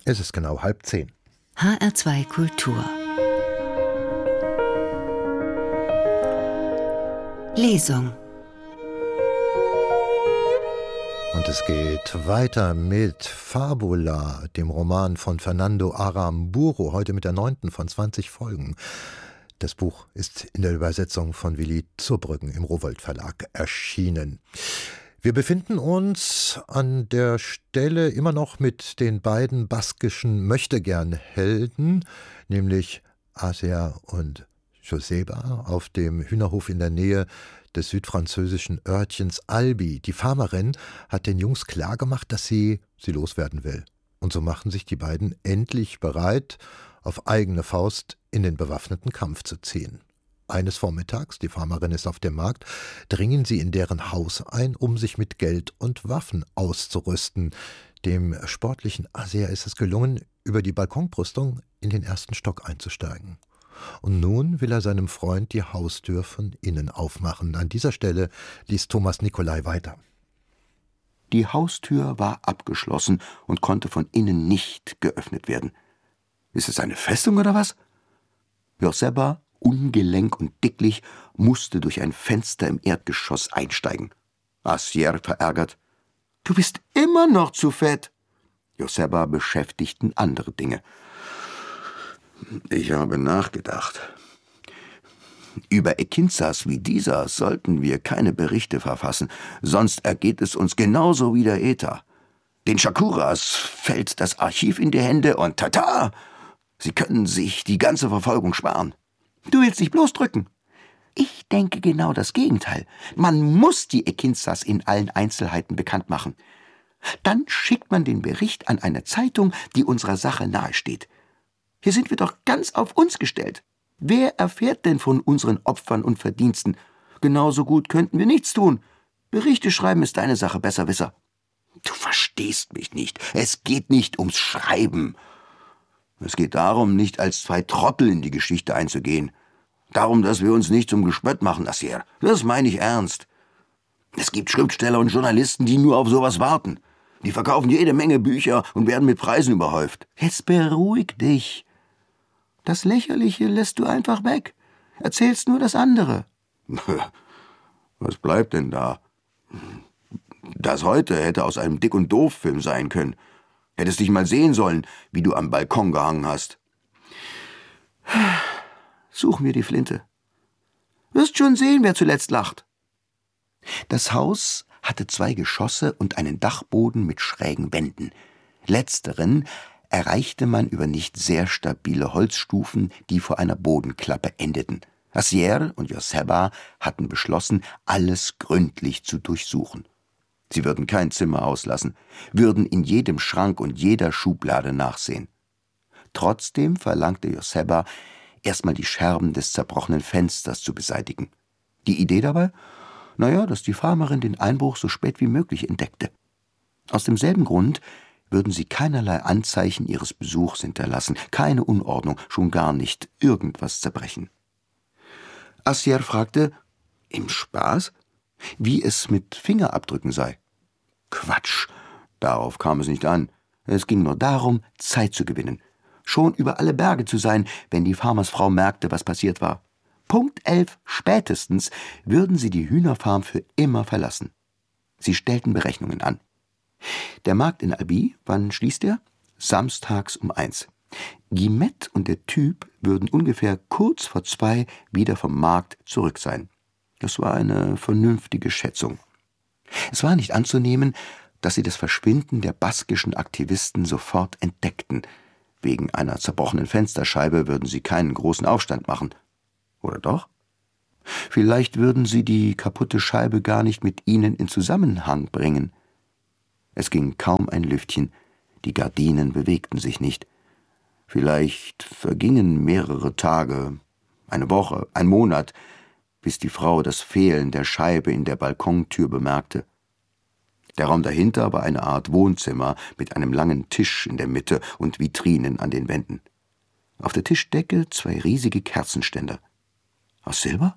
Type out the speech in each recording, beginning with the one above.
Es ist genau 9:30. HR2 Kultur. Lesung. Und es geht weiter mit Fabula, dem Roman von Fernando Aramburu, heute mit der 9. von 20 Folgen. Das Buch ist in der Übersetzung von Willi Zurbrüggen im Rowohlt Verlag erschienen. Wir befinden uns an der Stelle immer noch mit den beiden baskischen Möchtegern-Helden, nämlich Asier und Joseba, auf dem Hühnerhof in der Nähe des südfranzösischen Örtchens Albi. Die Farmerin hat den Jungs klargemacht, dass sie loswerden will. Und so machen sich die beiden endlich bereit, auf eigene Faust in den bewaffneten Kampf zu ziehen. Eines Vormittags, die Farmerin ist auf dem Markt, dringen sie in deren Haus ein, um sich mit Geld und Waffen auszurüsten. Dem sportlichen Asier ist es gelungen, über die Balkonbrüstung in den ersten Stock einzusteigen. Und nun will er seinem Freund die Haustür von innen aufmachen. An dieser Stelle liest Thomas Nicolai weiter. Die Haustür war abgeschlossen und konnte von innen nicht geöffnet werden. Ist es eine Festung oder was? Joseba, ungelenk und dicklich, musste durch ein Fenster im Erdgeschoss einsteigen. Asier verärgert: »Du bist immer noch zu fett!« Joseba beschäftigten andere Dinge. »Ich habe nachgedacht. Über Ekinzas wie dieser sollten wir keine Berichte verfassen, sonst ergeht es uns genauso wie der Eta. Den Shakuras fällt das Archiv in die Hände und tata! Sie können sich die ganze Verfolgung sparen. Du willst dich bloß drücken. Ich denke genau das Gegenteil. Man muss die Ekinzas in allen Einzelheiten bekannt machen. Dann schickt man den Bericht an eine Zeitung, die unserer Sache nahesteht. Hier sind wir doch ganz auf uns gestellt. Wer erfährt denn von unseren Opfern und Verdiensten? Genauso gut könnten wir nichts tun. Berichte schreiben ist deine Sache, Besserwisser.« »Du verstehst mich nicht. Es geht nicht ums Schreiben. Es geht darum, nicht als zwei Trottel in die Geschichte einzugehen. Darum, dass wir uns nicht zum Gespött machen, Asier. Das meine ich ernst. Es gibt Schriftsteller und Journalisten, die nur auf sowas warten. Die verkaufen jede Menge Bücher und werden mit Preisen überhäuft. Jetzt beruhig dich. Das Lächerliche lässt du einfach weg. Erzählst nur das andere.« »Was bleibt denn da? Das heute hätte aus einem Dick- und Doof-Film sein können. Hättest dich mal sehen sollen, wie du am Balkon gehangen hast.« »Such mir die Flinte. Wirst schon sehen, wer zuletzt lacht.« Das Haus hatte 2 Geschosse und einen Dachboden mit schrägen Wänden. Letzteren erreichte man über nicht sehr stabile Holzstufen, die vor einer Bodenklappe endeten. Asier und Joseba hatten beschlossen, alles gründlich zu durchsuchen. Sie würden kein Zimmer auslassen, würden in jedem Schrank und jeder Schublade nachsehen. Trotzdem verlangte Joseba, erstmal die Scherben des zerbrochenen Fensters zu beseitigen. Die Idee dabei? Dass die Farmerin den Einbruch so spät wie möglich entdeckte. Aus demselben Grund würden sie keinerlei Anzeichen ihres Besuchs hinterlassen, keine Unordnung, schon gar nicht irgendwas zerbrechen. Asier fragte, im Spaß, wie es mit Fingerabdrücken sei. Quatsch, darauf kam es nicht an. Es ging nur darum, Zeit zu gewinnen. Schon über alle Berge zu sein, wenn die Farmersfrau merkte, was passiert war. Punkt 11 spätestens würden sie die Hühnerfarm für immer verlassen. Sie stellten Berechnungen an. Der Markt in Albi, wann schließt er? Samstags um 1. Guillemette und der Typ würden ungefähr kurz vor 2 wieder vom Markt zurück sein. Das war eine vernünftige Schätzung. Es war nicht anzunehmen, dass sie das Verschwinden der baskischen Aktivisten sofort entdeckten. Wegen einer zerbrochenen Fensterscheibe würden sie keinen großen Aufstand machen. Oder doch? Vielleicht würden sie die kaputte Scheibe gar nicht mit ihnen in Zusammenhang bringen. Es ging kaum ein Lüftchen, die Gardinen bewegten sich nicht. Vielleicht vergingen mehrere Tage, eine Woche, ein Monat, bis die Frau das Fehlen der Scheibe in der Balkontür bemerkte. Der Raum dahinter war eine Art Wohnzimmer mit einem langen Tisch in der Mitte und Vitrinen an den Wänden. Auf der Tischdecke 2 riesige Kerzenständer. Aus Silber?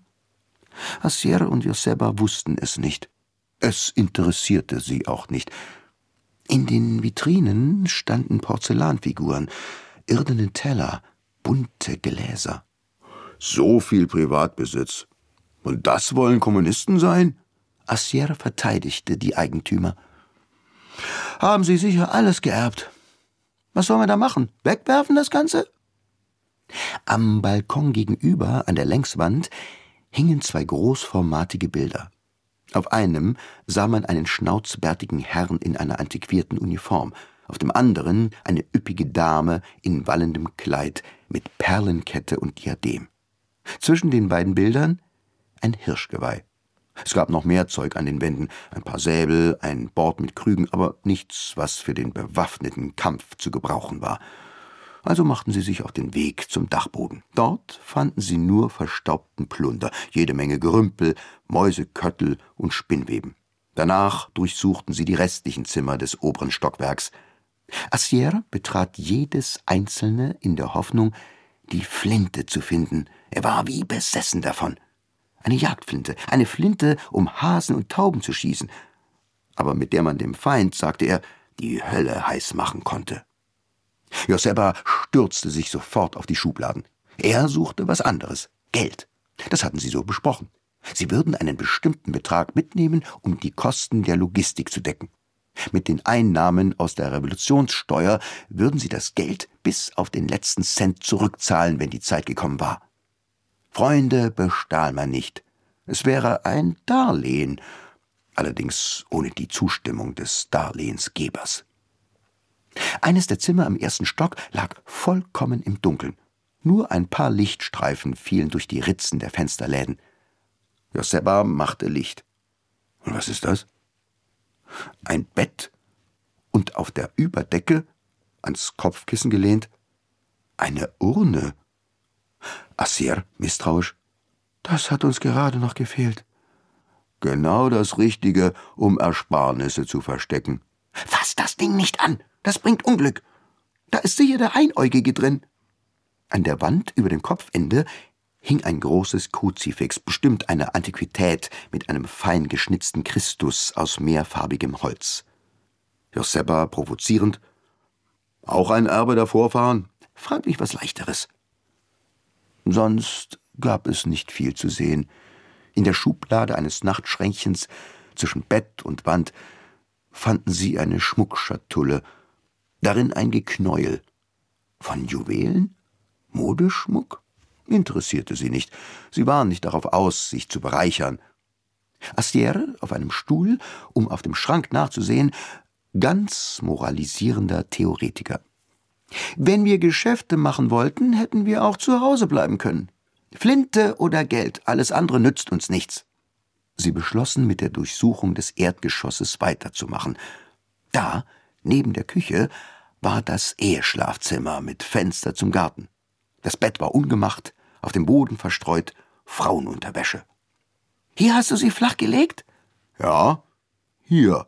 Asier und Joseba wussten es nicht. Es interessierte sie auch nicht. In den Vitrinen standen Porzellanfiguren, irdene Teller, bunte Gläser. So viel Privatbesitz. Und das wollen Kommunisten sein? Assier verteidigte die Eigentümer. Haben Sie sicher alles geerbt. Was sollen wir da machen? Wegwerfen das Ganze? Am Balkon gegenüber, an der Längswand, hingen 2 großformatige Bilder. Auf einem sah man einen schnauzbärtigen Herrn in einer antiquierten Uniform, auf dem anderen eine üppige Dame in wallendem Kleid mit Perlenkette und Diadem. Zwischen den beiden Bildern ein Hirschgeweih. Es gab noch mehr Zeug an den Wänden, ein paar Säbel, ein Bord mit Krügen, aber nichts, was für den bewaffneten Kampf zu gebrauchen war. Also machten sie sich auf den Weg zum Dachboden. Dort fanden sie nur verstaubten Plunder, jede Menge Gerümpel, Mäuseköttel und Spinnweben. Danach durchsuchten sie die restlichen Zimmer des oberen Stockwerks. Assier betrat jedes einzelne in der Hoffnung, die Flinte zu finden. Er war wie besessen davon. Eine Jagdflinte, eine Flinte, um Hasen und Tauben zu schießen, aber mit der man dem Feind, sagte er, die Hölle heiß machen konnte. Joseba stürzte sich sofort auf die Schubladen. Er suchte was anderes, Geld. Das hatten sie so besprochen. Sie würden einen bestimmten Betrag mitnehmen, um die Kosten der Logistik zu decken. Mit den Einnahmen aus der Revolutionssteuer würden sie das Geld bis auf den letzten Cent zurückzahlen, wenn die Zeit gekommen war. Freunde bestahl man nicht. Es wäre ein Darlehen, allerdings ohne die Zustimmung des Darlehensgebers. Eines der Zimmer im 1. Stock lag vollkommen im Dunkeln. Nur ein paar Lichtstreifen fielen durch die Ritzen der Fensterläden. Joseba machte Licht. Und was ist das? Ein Bett und auf der Überdecke, ans Kopfkissen gelehnt, eine Urne. Assier, misstrauisch. Das hat uns gerade noch gefehlt. Genau das Richtige, um Ersparnisse zu verstecken. Fass das Ding nicht an, das bringt Unglück. Da ist sicher der Einäugige drin. An der Wand über dem Kopfende hing ein großes Kruzifix, bestimmt eine Antiquität mit einem fein geschnitzten Christus aus mehrfarbigem Holz. Joseba provozierend. Auch ein Erbe der Vorfahren? Frag mich was Leichteres. Sonst gab es nicht viel zu sehen. In der Schublade eines Nachtschränkchens zwischen Bett und Wand fanden sie eine Schmuckschatulle, darin ein Geknäuel. Von Juwelen? Modeschmuck? Interessierte sie nicht. Sie waren nicht darauf aus, sich zu bereichern. Astiere auf einem Stuhl, um auf dem Schrank nachzusehen, ganz moralisierender Theoretiker. Wenn wir Geschäfte machen wollten, hätten wir auch zu Hause bleiben können. Flinte oder Geld, alles andere nützt uns nichts. Sie beschlossen, mit der Durchsuchung des Erdgeschosses weiterzumachen. Da, neben der Küche, war das Eheschlafzimmer mit Fenster zum Garten. Das Bett war ungemacht, auf dem Boden verstreut Frauenunterwäsche. »Hier hast du sie flach gelegt?« »Ja, hier.«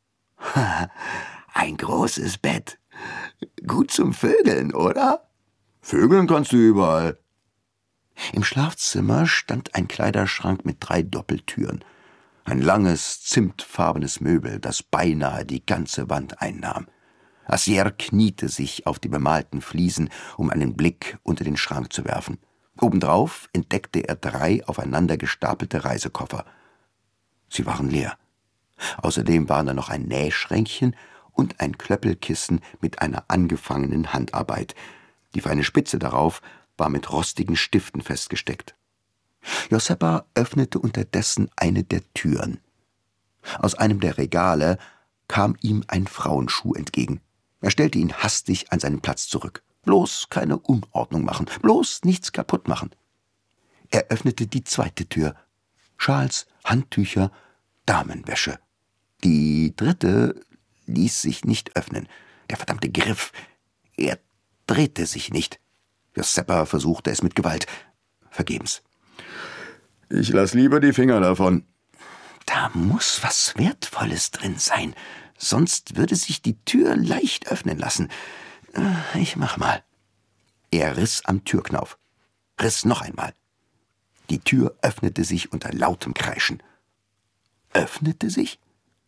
»Ein großes Bett. Gut zum Vögeln, oder?« »Vögeln kannst du überall.« Im Schlafzimmer stand ein Kleiderschrank mit 3 Doppeltüren. Ein langes, zimtfarbenes Möbel, das beinahe die ganze Wand einnahm. Assier kniete sich auf die bemalten Fliesen, um einen Blick unter den Schrank zu werfen. Obendrauf entdeckte er 3 aufeinander gestapelte Reisekoffer. Sie waren leer. Außerdem waren da noch ein Nähschränkchen und ein Klöppelkissen mit einer angefangenen Handarbeit. Die feine Spitze darauf war mit rostigen Stiften festgesteckt. Joseba öffnete unterdessen eine der Türen. Aus einem der Regale kam ihm ein Frauenschuh entgegen. Er stellte ihn hastig an seinen Platz zurück. Bloß keine Unordnung machen, bloß nichts kaputt machen. Er öffnete die 2. Tür. Schals, Handtücher, Damenwäsche. Die 3. ließ sich nicht öffnen. Der verdammte Griff. Er drehte sich nicht. Joseba versuchte es mit Gewalt. Vergebens. »Ich lass lieber die Finger davon.« »Da muss was Wertvolles drin sein, sonst würde sich die Tür leicht öffnen lassen. Ich mach mal.« Er riss am Türknauf. Riss noch einmal. Die Tür öffnete sich unter lautem Kreischen. Öffnete sich?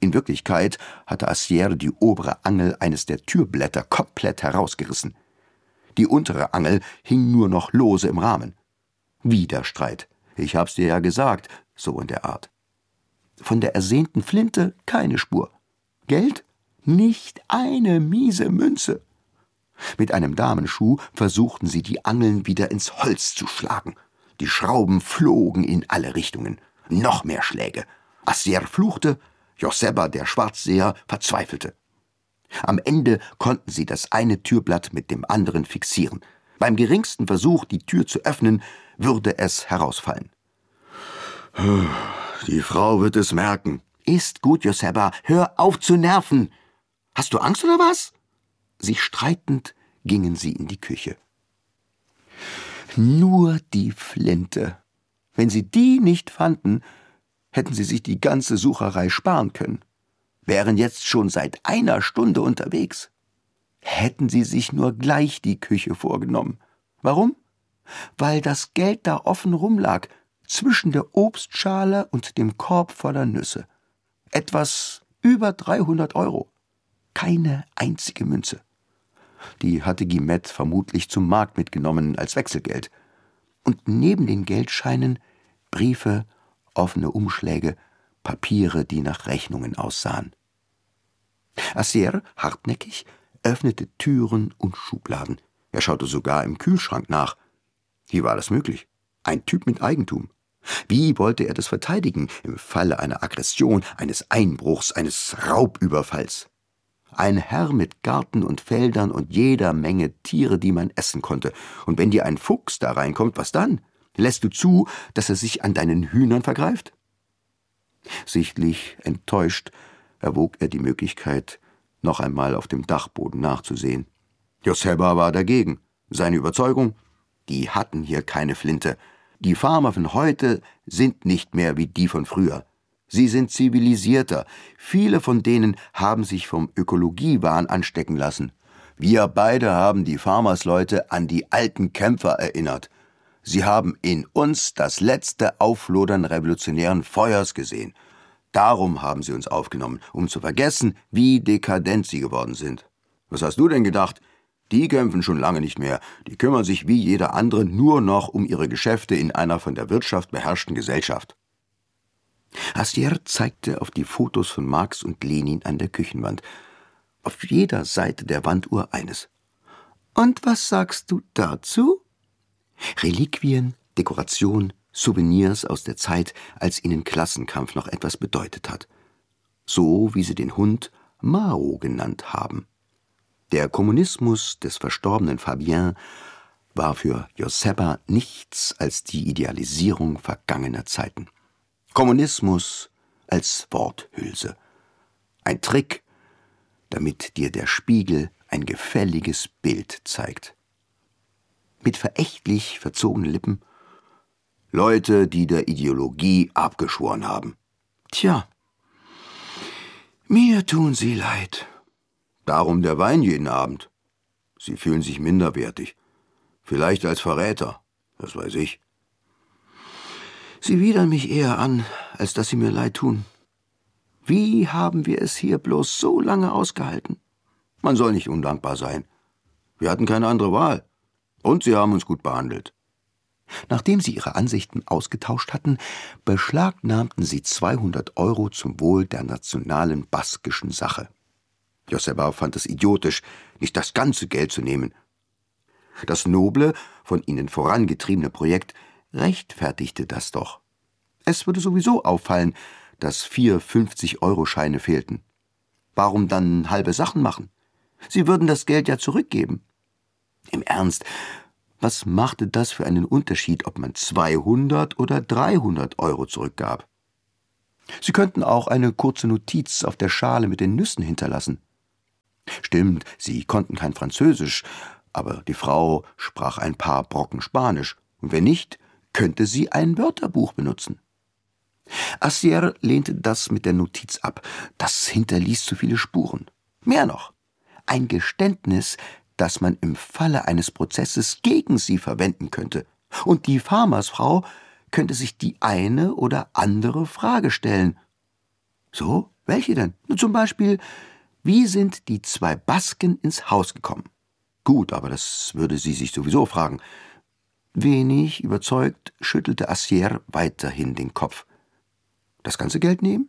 In Wirklichkeit hatte Assier die obere Angel eines der Türblätter komplett herausgerissen. Die untere Angel hing nur noch lose im Rahmen. Wieder Streit. »Ich hab's dir ja gesagt«, so in der Art. Von der ersehnten Flinte keine Spur. Geld? Nicht eine miese Münze. Mit einem Damenschuh versuchten sie, die Angeln wieder ins Holz zu schlagen. Die Schrauben flogen in alle Richtungen. Noch mehr Schläge. Assier fluchte, Joseba, der Schwarzseher, verzweifelte. Am Ende konnten sie das eine Türblatt mit dem anderen fixieren. Beim geringsten Versuch, die Tür zu öffnen, würde es herausfallen. Die Frau wird es merken. »Ist gut, Joseba, hör auf zu nerven. Hast du Angst oder was?« Sich streitend gingen sie in die Küche. Nur die Flinte. Wenn sie die nicht fanden, hätten sie sich die ganze Sucherei sparen können. Wären jetzt schon seit einer Stunde unterwegs. Hätten sie sich nur gleich die Küche vorgenommen. Warum? Weil das Geld da offen rumlag, zwischen der Obstschale und dem Korb voller Nüsse. Etwas über 300 €. Keine einzige Münze. Die hatte Guillemette vermutlich zum Markt mitgenommen als Wechselgeld. Und neben den Geldscheinen Briefe, offene Umschläge, Papiere, die nach Rechnungen aussahen. Assier, hartnäckig, öffnete Türen und Schubladen. Er schaute sogar im Kühlschrank nach. Wie war das möglich? Ein Typ mit Eigentum. Wie wollte er das verteidigen im Falle einer Aggression, eines Einbruchs, eines Raubüberfalls? Ein Herr mit Garten und Feldern und jeder Menge Tiere, die man essen konnte. Und wenn dir ein Fuchs da reinkommt, was dann? Lässt du zu, dass er sich an deinen Hühnern vergreift? Sichtlich enttäuscht erwog er die Möglichkeit, noch einmal auf dem Dachboden nachzusehen. Joseba war dagegen. Seine Überzeugung? Die hatten hier keine Flinte. Die Farmer von heute sind nicht mehr wie die von früher. Sie sind zivilisierter. Viele von denen haben sich vom Ökologiewahn anstecken lassen. Wir beide haben die Farmersleute an die alten Kämpfer erinnert. Sie haben in uns das letzte Auflodern revolutionären Feuers gesehen. Darum haben sie uns aufgenommen, um zu vergessen, wie dekadent sie geworden sind. Was hast du denn gedacht? Die kämpfen schon lange nicht mehr. Die kümmern sich wie jeder andere nur noch um ihre Geschäfte in einer von der Wirtschaft beherrschten Gesellschaft. Assier zeigte auf die Fotos von Marx und Lenin an der Küchenwand. Auf jeder Seite der Wanduhr eines. Und was sagst du dazu? Reliquien, Dekoration, Souvenirs aus der Zeit, als ihnen Klassenkampf noch etwas bedeutet hat. So wie sie den Hund Mao genannt haben. Der Kommunismus des verstorbenen Fabien war für Joseba nichts als die Idealisierung vergangener Zeiten. Kommunismus als Worthülse. Ein Trick, damit dir der Spiegel ein gefälliges Bild zeigt. Mit verächtlich verzogenen Lippen: Leute, die der Ideologie abgeschworen haben. Tja, mir tun sie leid. Darum der Wein jeden Abend. Sie fühlen sich minderwertig. Vielleicht als Verräter, das weiß ich. Sie widern mich eher an, als dass sie mir leid tun. Wie haben wir es hier bloß so lange ausgehalten? Man soll nicht undankbar sein. Wir hatten keine andere Wahl. Und sie haben uns gut behandelt. Nachdem sie ihre Ansichten ausgetauscht hatten, beschlagnahmten sie 200 € zum Wohl der nationalen baskischen Sache. Joseba fand es idiotisch, nicht das ganze Geld zu nehmen. Das noble, von ihnen vorangetriebene Projekt rechtfertigte das doch. Es würde sowieso auffallen, dass 4 50-Euro-Scheine fehlten. Warum dann halbe Sachen machen? Sie würden das Geld ja zurückgeben. Im Ernst, was machte das für einen Unterschied, ob man 200 oder 300 € zurückgab? Sie könnten auch eine kurze Notiz auf der Schale mit den Nüssen hinterlassen. Stimmt, sie konnten kein Französisch, aber die Frau sprach ein paar Brocken Spanisch, und wenn nicht, könnte sie ein Wörterbuch benutzen. Assier lehnte das mit der Notiz ab. Das hinterließ zu viele Spuren. Mehr noch, ein Geständnis, das man im Falle eines Prozesses gegen sie verwenden könnte. Und die Farmersfrau könnte sich die eine oder andere Frage stellen. So? Welche denn? Zum Beispiel, wie sind die 2 Basken ins Haus gekommen? Gut, aber das würde sie sich sowieso fragen. Wenig überzeugt schüttelte Assier weiterhin den Kopf. Das ganze Geld nehmen?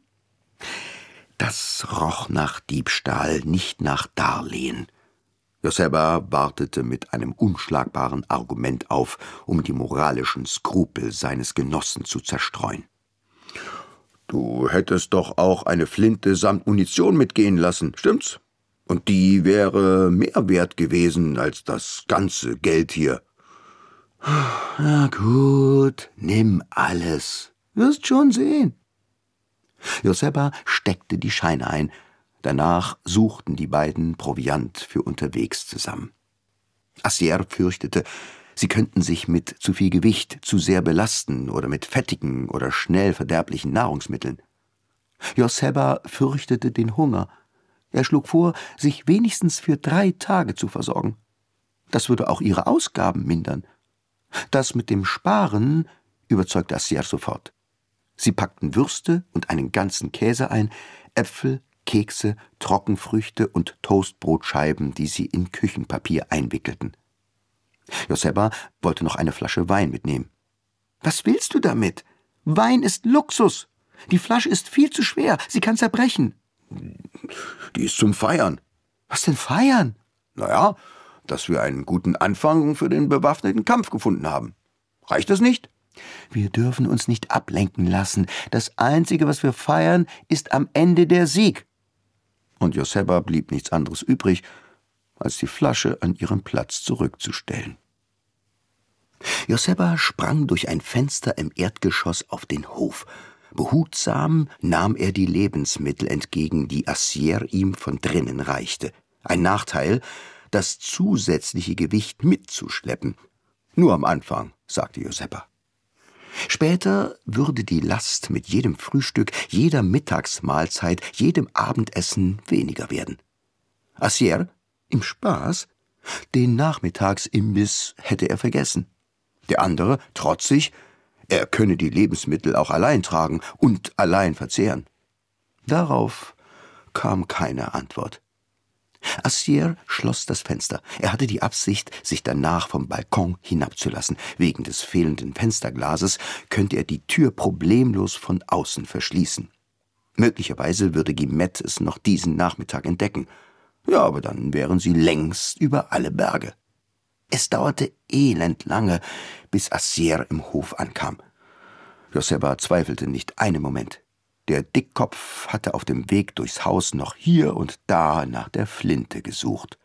Das roch nach Diebstahl, nicht nach Darlehen. Joseba wartete mit einem unschlagbaren Argument auf, um die moralischen Skrupel seines Genossen zu zerstreuen. Du hättest doch auch eine Flinte samt Munition mitgehen lassen, stimmt's? Und die wäre mehr wert gewesen als das ganze Geld hier. Na gut, nimm alles. Wirst schon sehen. Joseba steckte die Scheine ein. Danach suchten die beiden Proviant für unterwegs zusammen. Assier fürchtete, sie könnten sich mit zu viel Gewicht zu sehr belasten oder mit fettigen oder schnell verderblichen Nahrungsmitteln. Joseba fürchtete den Hunger. Er schlug vor, sich wenigstens für 3 Tage zu versorgen. Das würde auch ihre Ausgaben mindern. Das mit dem Sparen überzeugte Assier sofort. Sie packten Würste und einen ganzen Käse ein, Äpfel, Kekse, Trockenfrüchte und Toastbrotscheiben, die sie in Küchenpapier einwickelten. Joseba wollte noch eine Flasche Wein mitnehmen. »Was willst du damit? Wein ist Luxus. Die Flasche ist viel zu schwer, sie kann zerbrechen.« Die ist zum Feiern. »Was denn feiern?« Naja, dass wir einen guten Anfang für den bewaffneten Kampf gefunden haben. Reicht das nicht? »Wir dürfen uns nicht ablenken lassen. Das Einzige, was wir feiern, ist am Ende der Sieg.« Und Joseba blieb nichts anderes übrig, als die Flasche an ihren Platz zurückzustellen. Joseba sprang durch ein Fenster im Erdgeschoss auf den Hof. Behutsam nahm er die Lebensmittel entgegen, die Assier ihm von drinnen reichte. Ein Nachteil, das zusätzliche Gewicht mitzuschleppen. Nur am Anfang, sagte Joseba. Später würde die Last mit jedem Frühstück, jeder Mittagsmahlzeit, jedem Abendessen weniger werden. Assier, im Spaß, den Nachmittagsimbiss hätte er vergessen. Der andere, trotzig, er könne die Lebensmittel auch allein tragen und allein verzehren. Darauf kam keine Antwort. Assier schloss das Fenster. Er hatte die Absicht, sich danach vom Balkon hinabzulassen. Wegen des fehlenden Fensterglases könnte er die Tür problemlos von außen verschließen. Möglicherweise würde Guillemette es noch diesen Nachmittag entdecken. Ja, aber dann wären sie längst über alle Berge. Es dauerte elendlange, bis Assier im Hof ankam. Joseba zweifelte nicht einen Moment. Der Dickkopf hatte auf dem Weg durchs Haus noch hier und da nach der Flinte gesucht.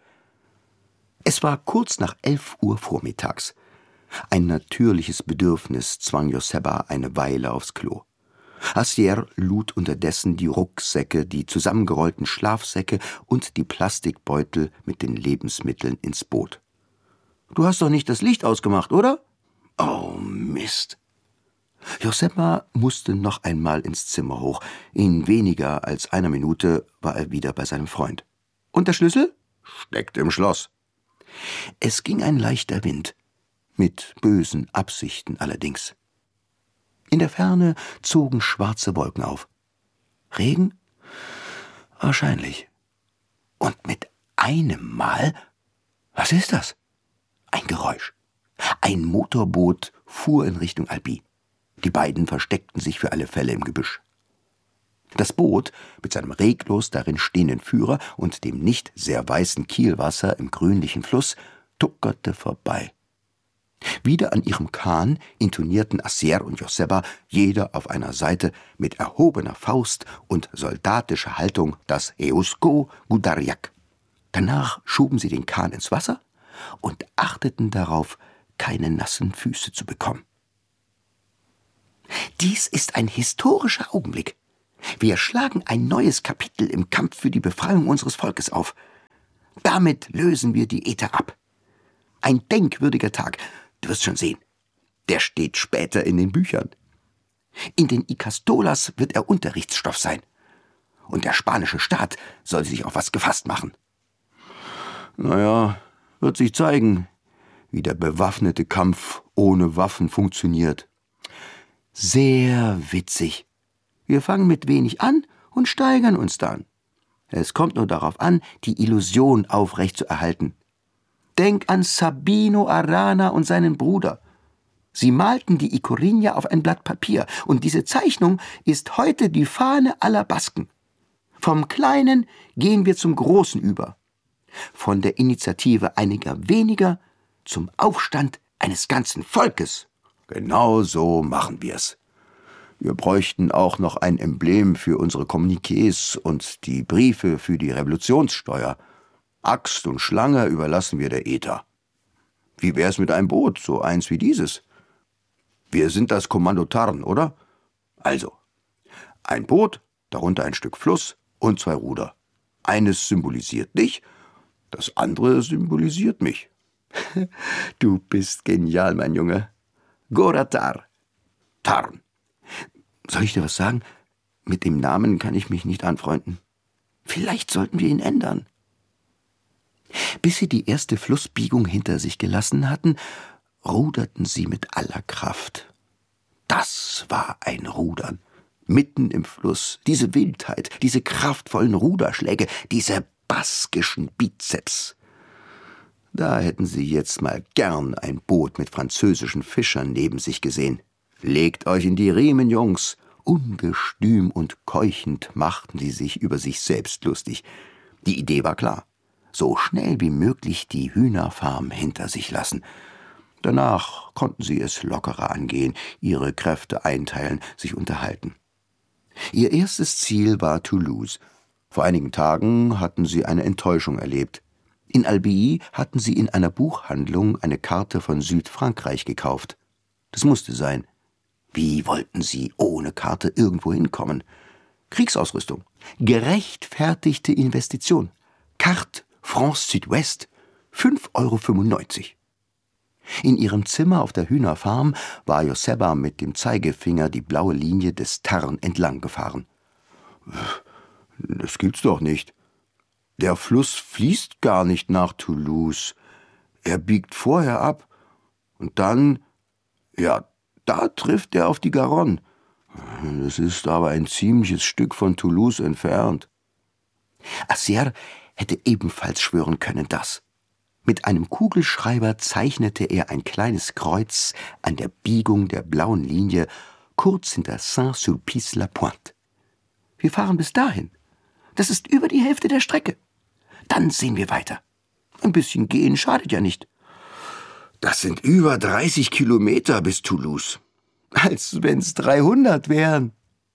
Es war kurz nach 11 Uhr vormittags. Ein natürliches Bedürfnis zwang Joseba eine Weile aufs Klo. Assier lud unterdessen die Rucksäcke, die zusammengerollten Schlafsäcke und die Plastikbeutel mit den Lebensmitteln ins Boot. »Du hast doch nicht das Licht ausgemacht, oder?« »Oh, Mist!« Joseba musste noch einmal ins Zimmer hoch. In weniger als einer Minute war er wieder bei seinem Freund. »Und der Schlüssel?« »Steckt im Schloss.« Es ging ein leichter Wind, mit bösen Absichten allerdings. In der Ferne zogen schwarze Wolken auf. Regen? Wahrscheinlich. Und mit einem Mal, was ist das? Ein Geräusch. Ein Motorboot fuhr in Richtung Albi. Die beiden versteckten sich für alle Fälle im Gebüsch. Das Boot, mit seinem reglos darin stehenden Führer und dem nicht sehr weißen Kielwasser im grünlichen Fluss, tuckerte vorbei. Wieder an ihrem Kahn intonierten Assier und Joseba, jeder auf einer Seite, mit erhobener Faust und soldatischer Haltung das Eusko Gudariak. Danach schoben sie den Kahn ins Wasser und achteten darauf, keine nassen Füße zu bekommen. Dies ist ein historischer Augenblick. Wir schlagen ein neues Kapitel im Kampf für die Befreiung unseres Volkes auf. Damit lösen wir die Äther ab. Ein denkwürdiger Tag, du wirst schon sehen. Der steht später in den Büchern. In den Ikastolas wird er Unterrichtsstoff sein. Und der spanische Staat soll sich auf was gefasst machen. Naja, wird sich zeigen, wie der bewaffnete Kampf ohne Waffen funktioniert. Sehr witzig. Wir fangen mit wenig an und steigern uns dann. Es kommt nur darauf an, die Illusion aufrechtzuerhalten. Denk an Sabino Arana und seinen Bruder. Sie malten die Ikorinja auf ein Blatt Papier, und diese Zeichnung ist heute die Fahne aller Basken. Vom Kleinen gehen wir zum Großen über. Von der Initiative einiger weniger zum Aufstand eines ganzen Volkes. Genau so machen wir's. Wir bräuchten auch noch ein Emblem für unsere Kommuniqués und die Briefe für die Revolutionssteuer. Axt und Schlange überlassen wir der ETA. Wie wär's mit einem Boot, so eins wie dieses? Wir sind das Kommando Tarn, oder? Also, ein Boot, darunter ein Stück Fluss und 2 Ruder. Eines symbolisiert dich, das andere symbolisiert mich. Du bist genial, mein Junge. Goratar. Tarn. Soll ich dir was sagen? Mit dem Namen kann ich mich nicht anfreunden. Vielleicht sollten wir ihn ändern. Bis sie die erste Flussbiegung hinter sich gelassen hatten, ruderten sie mit aller Kraft. Das war ein Rudern. Mitten im Fluss, diese Wildheit, diese kraftvollen Ruderschläge, diese baskischen Bizeps. Da hätten sie jetzt mal gern ein Boot mit französischen Fischern neben sich gesehen. Legt euch in die Riemen, Jungs. Ungestüm und keuchend machten sie sich über sich selbst lustig. Die Idee war klar. So schnell wie möglich die Hühnerfarm hinter sich lassen. Danach konnten sie es lockerer angehen, ihre Kräfte einteilen, sich unterhalten. Ihr erstes Ziel war Toulouse. Vor einigen Tagen hatten sie eine Enttäuschung erlebt. In Albi hatten sie in einer Buchhandlung eine Karte von Südfrankreich gekauft. Das musste sein. Wie wollten sie ohne Karte irgendwo hinkommen? Kriegsausrüstung. Gerechtfertigte Investition. Carte France Südwest. 5,95 €. In ihrem Zimmer auf der Hühnerfarm war Joseba mit dem Zeigefinger die blaue Linie des Tarn entlang gefahren. Das gibt's doch nicht. Der Fluss fließt gar nicht nach Toulouse. Er biegt vorher ab. Und dann, ja, da trifft er auf die Garonne. Das ist aber ein ziemliches Stück von Toulouse entfernt. Assier hätte ebenfalls schwören können, dass. Mit einem Kugelschreiber zeichnete er ein kleines Kreuz an der Biegung der blauen Linie kurz hinter Saint-Sulpice-la-Pointe. Wir fahren bis dahin. Das ist über die Hälfte der Strecke. Dann sehen wir weiter. Ein bisschen gehen schadet ja nicht. Das sind über 30 Kilometer bis Toulouse. Als wenn's 300 wären.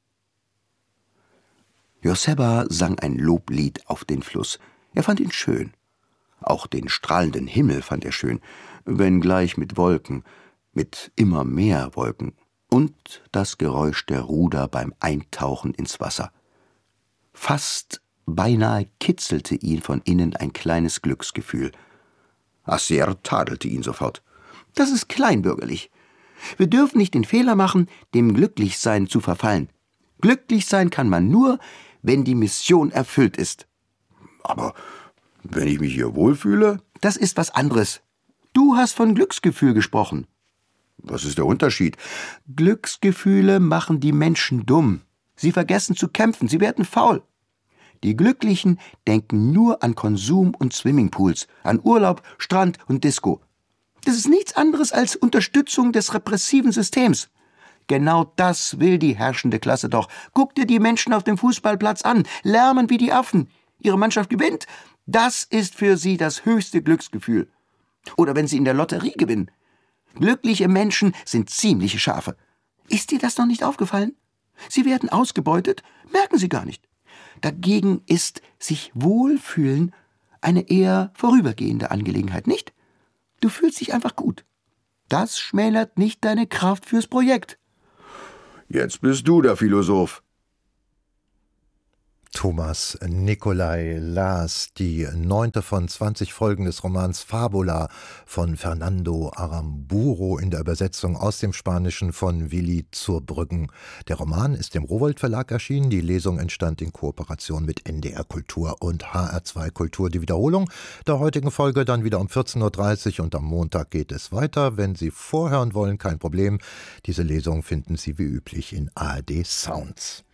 Joseba sang ein Loblied auf den Fluss. Er fand ihn schön. Auch den strahlenden Himmel fand er schön, wenngleich mit Wolken, mit immer mehr Wolken, und das Geräusch der Ruder beim Eintauchen ins Wasser. Fast beinahe kitzelte ihn von innen ein kleines Glücksgefühl. Assier tadelte ihn sofort. Das ist kleinbürgerlich. Wir dürfen nicht den Fehler machen, dem Glücklichsein zu verfallen. Glücklich sein kann man nur, wenn die Mission erfüllt ist. Aber wenn ich mich hier wohlfühle? Das ist was anderes. Du hast von Glücksgefühl gesprochen. Was ist der Unterschied? Glücksgefühle machen die Menschen dumm. Sie vergessen zu kämpfen, sie werden faul. Die Glücklichen denken nur an Konsum und Swimmingpools, an Urlaub, Strand und Disco. Das ist nichts anderes als Unterstützung des repressiven Systems. Genau das will die herrschende Klasse doch. Guck dir die Menschen auf dem Fußballplatz an, lärmen wie die Affen. Ihre Mannschaft gewinnt. Das ist für sie das höchste Glücksgefühl. Oder wenn sie in der Lotterie gewinnen. Glückliche Menschen sind ziemliche Schafe. Ist dir das noch nicht aufgefallen? Sie werden ausgebeutet, merken sie gar nicht. Dagegen ist sich wohlfühlen eine eher vorübergehende Angelegenheit, nicht? Du fühlst dich einfach gut. Das schmälert nicht deine Kraft fürs Projekt. Jetzt bist du der Philosoph. Thomas Nicolai las die 9. von 20 Folgen des Romans Fabula von Fernando Aramburu in der Übersetzung aus dem Spanischen von Willi Zurbrüggen. Der Roman ist im Rowohlt Verlag erschienen. Die Lesung entstand in Kooperation mit NDR Kultur und HR2 Kultur. Die Wiederholung der heutigen Folge dann wieder um 14:30 Uhr und am Montag geht es weiter. Wenn Sie vorhören wollen, kein Problem. Diese Lesung finden Sie wie üblich in ARD Sounds.